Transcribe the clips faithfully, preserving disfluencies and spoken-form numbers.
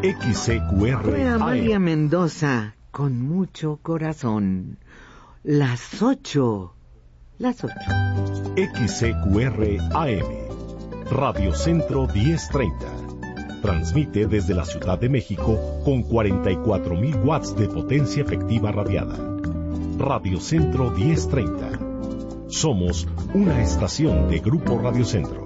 X C Q R Fue Amalia Mendoza, con mucho corazón. Las ocho. Las ocho. X C Q R A M. Radio Centro diez treinta. Transmite desde la Ciudad de México con cuarenta y cuatro mil watts de potencia efectiva radiada. Radio Centro diez treinta. Somos una estación de Grupo Radio Centro.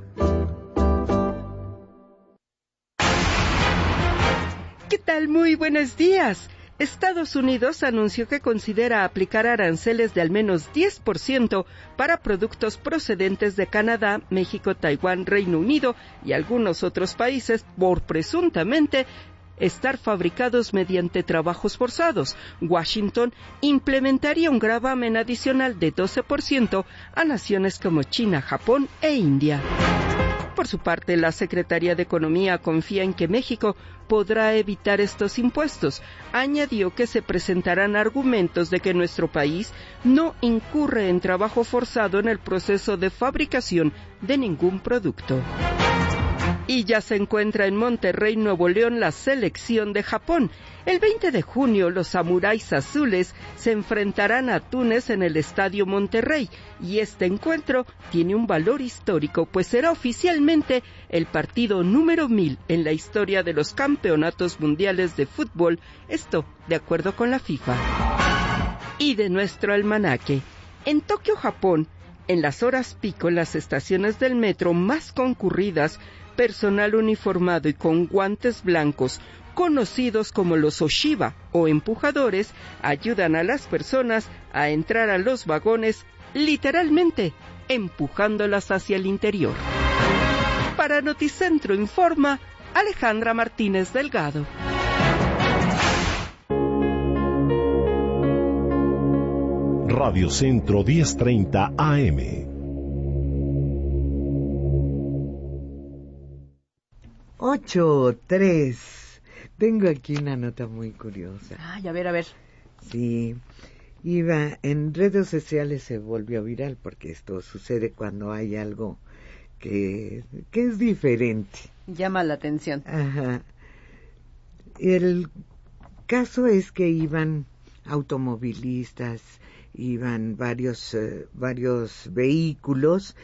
¿Qué tal? Muy buenos días. Estados Unidos anunció que considera aplicar aranceles de al menos diez por ciento para productos procedentes de Canadá, México, Taiwán, Reino Unido y algunos otros países por presuntamente estar fabricados mediante trabajos forzados. Washington implementaría un gravamen adicional de doce por ciento a naciones como China, Japón e India. Por su parte, la Secretaría de Economía confía en que México podrá evitar estos impuestos. Añadió que se presentarán argumentos de que nuestro país no incurre en trabajo forzado en el proceso de fabricación de ningún producto. Y ya se encuentra en Monterrey, Nuevo León, la selección de Japón. El veinte de junio, los samuráis azules se enfrentarán a Túnez en el Estadio Monterrey, y este encuentro tiene un valor histórico, pues será oficialmente el partido número mil en la historia de los campeonatos mundiales de fútbol, esto de acuerdo con la FIFA. Y de nuestro almanaque, en Tokio, Japón, en las horas pico, en las estaciones del metro más concurridas, personal uniformado y con guantes blancos, conocidos como los Oshiba o empujadores, ayudan a las personas a entrar a los vagones, literalmente empujándolas hacia el interior. Para Noticentro informa Alejandra Martínez Delgado. Radio Centro diez treinta A M. Ocho, tres. Tengo aquí una nota muy curiosa. Ay, a ver, a ver. Sí, iba en redes sociales, se volvió viral porque esto sucede cuando hay algo que, que es diferente. Llama la atención. Ajá. El caso es que iban automovilistas, iban varios, eh, varios vehículos.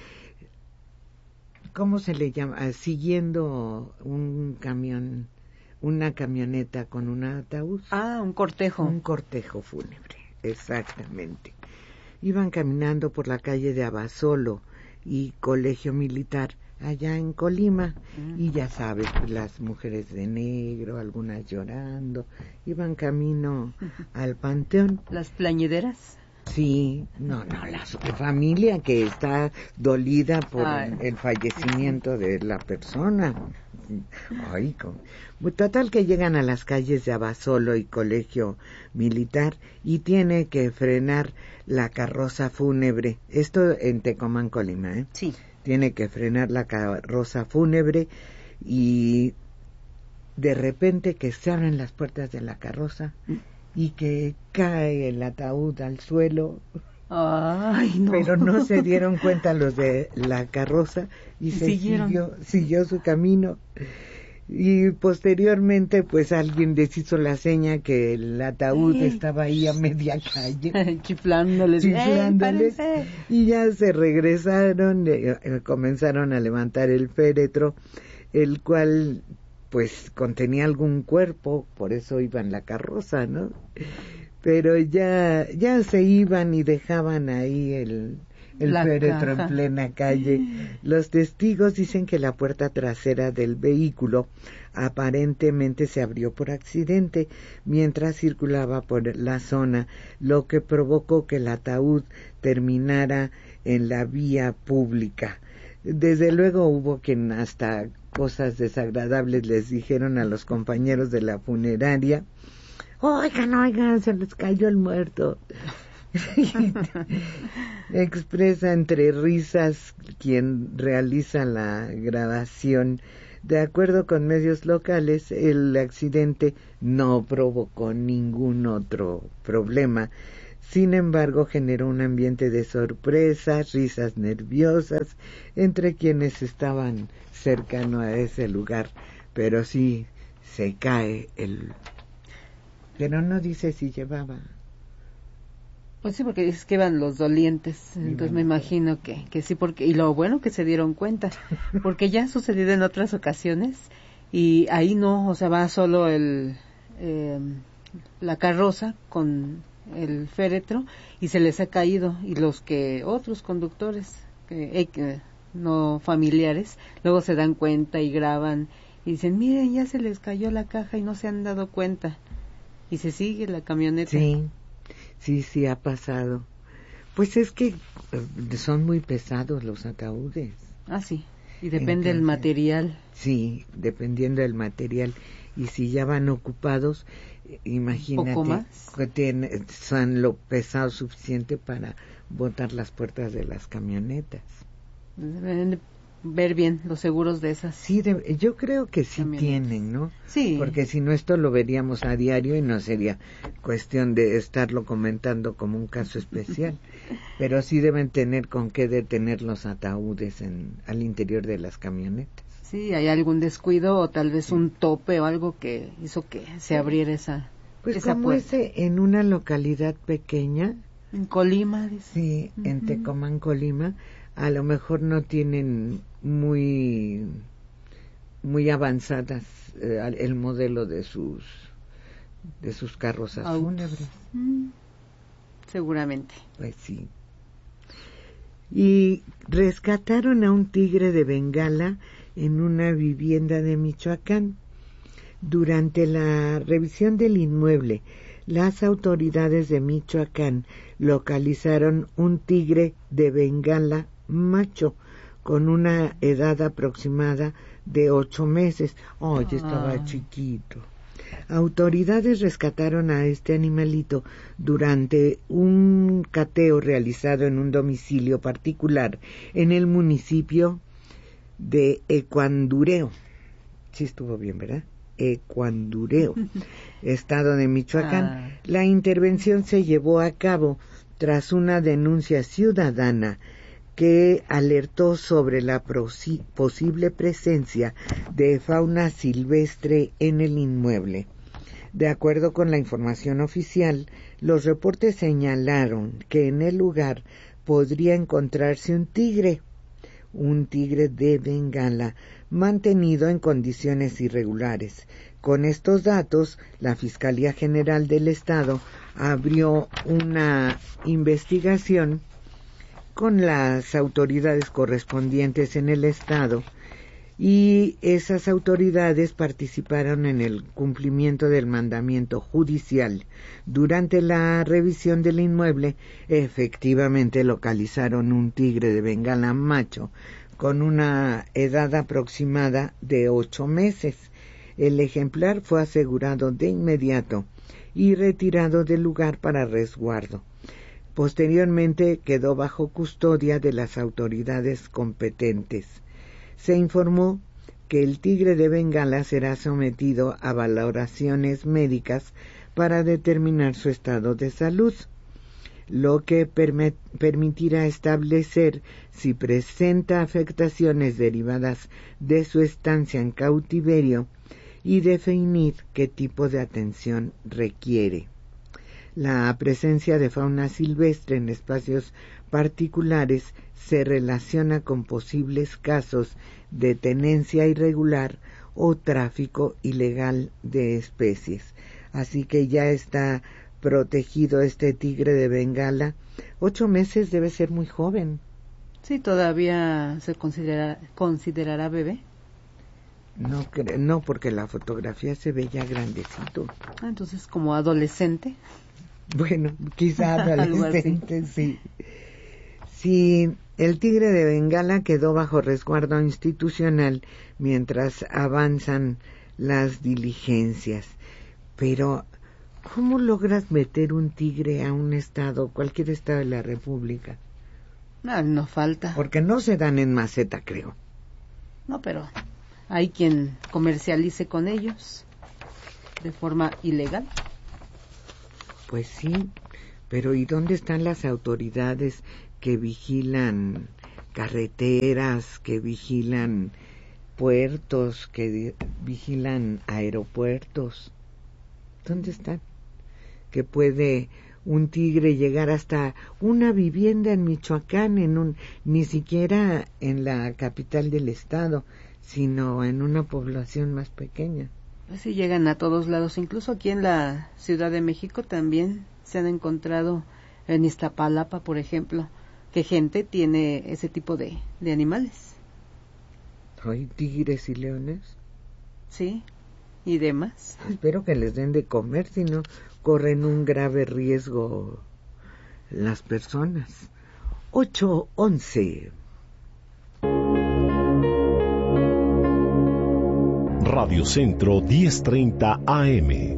¿Cómo se le llama? Ah, siguiendo un camión, una camioneta con un ataúd. Ah, un cortejo. Un cortejo fúnebre, exactamente. Iban caminando por la calle de Abasolo y Colegio Militar, allá en Colima. Mm. Y ya sabes, las mujeres de negro, algunas llorando, iban camino al panteón. ¿Las plañideras? Sí, no, no, la familia que está dolida por el, el fallecimiento de la persona. Ay, con... Total que llegan a las calles de Abasolo y Colegio Militar y tiene que frenar la carroza fúnebre. Esto en Tecomán, Colima, ¿eh? Sí. Tiene que frenar la carroza fúnebre y de repente que se abren las puertas de la carroza y que cae el ataúd al suelo. Ay, no. Pero no se dieron cuenta los de la carroza y se siguió, siguió su camino. Y posteriormente pues alguien les hizo la seña que el ataúd Ay. estaba ahí a media calle. Chiflándoles. Chiflándoles. Ey, y ya se regresaron, eh, comenzaron a levantar el féretro, el cual pues contenía algún cuerpo, por eso iba en la carroza, ¿no? Pero ya ya se iban y dejaban ahí el, el féretro en plena calle. Los testigos dicen que la puerta trasera del vehículo aparentemente se abrió por accidente mientras circulaba por la zona, lo que provocó que el ataúd terminara en la vía pública. Desde luego hubo quien hasta cosas desagradables les dijeron a los compañeros de la funeraria: oigan, oigan, se les cayó el muerto. Expresa entre risas quien realiza la grabación. De acuerdo con medios locales, el accidente no provocó ningún otro problema. Sin embargo, generó un ambiente de sorpresa, risas nerviosas entre quienes estaban cercano a ese lugar. Pero sí, se cae el... Pero no dice si llevaba... Pues sí, porque dices que iban los dolientes, entonces me imagino que, que sí, porque y lo bueno que se dieron cuenta, porque ya ha sucedido en otras ocasiones y ahí no, o sea, va solo el eh, la carroza con el féretro y se les ha caído, y los que otros conductores que, eh, que no familiares luego se dan cuenta y graban y dicen, miren, ya se les cayó la caja y no se han dado cuenta, y se sigue la camioneta. Sí. Sí, sí ha pasado. Pues es que son muy pesados los ataúdes. Ah, sí. Y depende Entonces, del material. Sí, dependiendo del material. Y si ya van ocupados, imagínate. ¿Poco más? Que tienen, son lo pesado suficiente para botar las puertas de las camionetas. Deben de ver bien los seguros de esas. Sí, de, yo creo que sí camionetas. Tienen, ¿no? Sí. Porque si no, esto lo veríamos a diario y no sería cuestión de estarlo comentando como un caso especial. Pero sí deben tener con qué detener los ataúdes en, al interior de las camionetas. Sí, hay algún descuido o tal vez sí. un tope o algo que hizo que se abriera esa Pues esa como puerta. ese en una localidad pequeña. En Colima, dice. Sí, uh-huh. en Tecomán, Colima, a lo mejor no tienen muy muy avanzadas eh, el modelo de sus de sus carrozas Autos. fúnebres. Mm, seguramente. Pues sí. Y rescataron a un tigre de Bengala en una vivienda de Michoacán. Durante la revisión del inmueble, las autoridades de Michoacán localizaron un tigre de Bengala macho con una edad aproximada de ocho meses. Oh, ya estaba ah. chiquito. Autoridades rescataron a este animalito durante un cateo realizado en un domicilio particular en el municipio de Ecuandureo. Sí estuvo bien, ¿verdad? Ecuandureo, estado de Michoacán. Ah. La intervención se llevó a cabo tras una denuncia ciudadana que alertó sobre la posible presencia de fauna silvestre en el inmueble. De acuerdo con la información oficial, los reportes señalaron que en el lugar podría encontrarse un tigre, un tigre de Bengala, mantenido en condiciones irregulares. Con estos datos, la Fiscalía General del Estado abrió una investigación con las autoridades correspondientes en el Estado, y esas autoridades participaron en el cumplimiento del mandamiento judicial. Durante la revisión del inmueble, efectivamente localizaron un tigre de Bengala macho con una edad aproximada de ocho meses. El ejemplar fue asegurado de inmediato y retirado del lugar para resguardo. Posteriormente quedó bajo custodia de las autoridades competentes. Se informó que el tigre de Bengala será sometido a valoraciones médicas para determinar su estado de salud, lo que permet- permitirá establecer si presenta afectaciones derivadas de su estancia en cautiverio y definir qué tipo de atención requiere. La presencia de fauna silvestre en espacios particulares se relaciona con posibles casos de tenencia irregular o tráfico ilegal de especies. Así que ya está protegido este tigre de Bengala. Ocho meses debe ser muy joven. Sí, todavía se considera, considerará bebé. No, cre- no, porque la fotografía se ve ya grandecito. Ah, entonces como adolescente. Bueno, quizá adolescente, sí. Sí, el tigre de Bengala quedó bajo resguardo institucional mientras avanzan las diligencias. Pero, ¿cómo logras meter un tigre a un estado, cualquier estado de la República? No, no falta. Porque no se dan en maceta, creo. No, pero hay quien comercialice con ellos de forma ilegal. Pues sí, pero ¿y dónde están las autoridades que vigilan carreteras, que vigilan puertos, que vigilan aeropuertos. ¿Dónde están? Que puede un tigre llegar hasta una vivienda en Michoacán, en un, ni siquiera en la capital del estado, sino en una población más pequeña. Pues sí, llegan a todos lados, incluso aquí en la Ciudad de México también se han encontrado, en Iztapalapa, por ejemplo, que gente tiene ese tipo de, de animales. ¿Hay tigres y leones? Sí, y demás. Espero que les den de comer, si no corren un grave riesgo las personas. ocho once. Radio Centro diez treinta A M.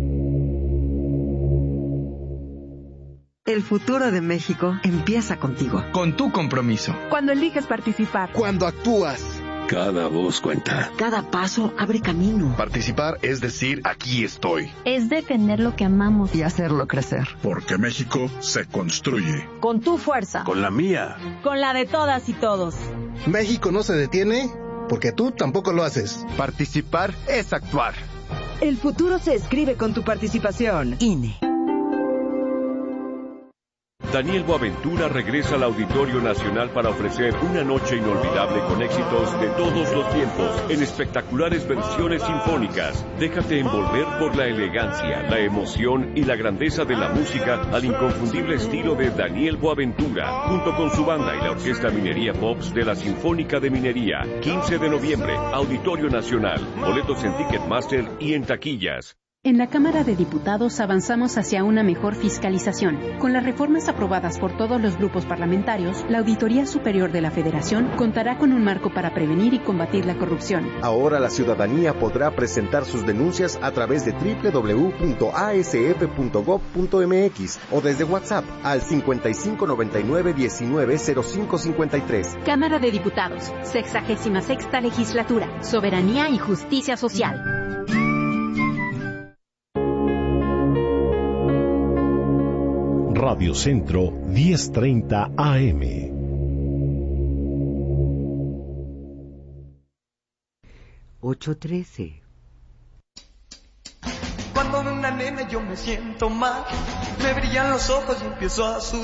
El futuro de México empieza contigo. Con tu compromiso. Cuando eliges participar. Cuando actúas. Cada voz cuenta. Cada paso abre camino. Participar es decir, aquí estoy. Es defender lo que amamos. Y hacerlo crecer. Porque México se construye. Con tu fuerza. Con la mía. Con la de todas y todos. México no se detiene porque tú tampoco lo haces. Participar es actuar. El futuro se escribe con tu participación. I N E. Daniel Boaventura regresa al Auditorio Nacional para ofrecer una noche inolvidable con éxitos de todos los tiempos en espectaculares versiones sinfónicas. Déjate envolver por la elegancia, la emoción y la grandeza de la música al inconfundible estilo de Daniel Boaventura, junto con su banda y la Orquesta Minería Pops de la Sinfónica de Minería. quince de noviembre, Auditorio Nacional. Boletos en Ticketmaster y en taquillas. En la Cámara de Diputados avanzamos hacia una mejor fiscalización. Con las reformas aprobadas por todos los grupos parlamentarios, la Auditoría Superior de la Federación contará con un marco para prevenir y combatir la corrupción. Ahora la ciudadanía podrá presentar sus denuncias a través de doble u doble u doble u punto a s f punto gob punto m x o desde WhatsApp al cincuenta y cinco noventa y nueve diecinueve cero cinco cincuenta y tres. Cámara de Diputados, sexagésima sexta legislatura, soberanía y justicia social. Radio Centro diez treinta A M. ocho trece. Cuando veo una nena yo me siento mal, me brillan los ojos y empiezo a sudar.